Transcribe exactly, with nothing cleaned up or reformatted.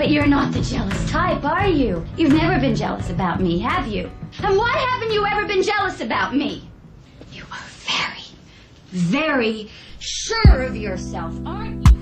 But you're not the jealous type, are you? You've never been jealous about me, have you? And why haven't you ever been jealous about me? You are very, very sure of yourself, aren't you?